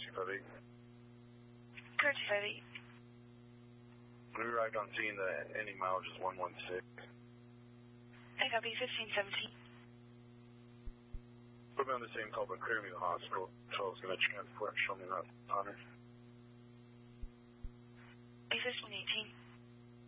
258. Car 258. We arrived on scene, the ending mileage is 116. I copy 1517. Put me on the same call, but clear me to the hospital. 12's going to transport, show me that honor. A 1518.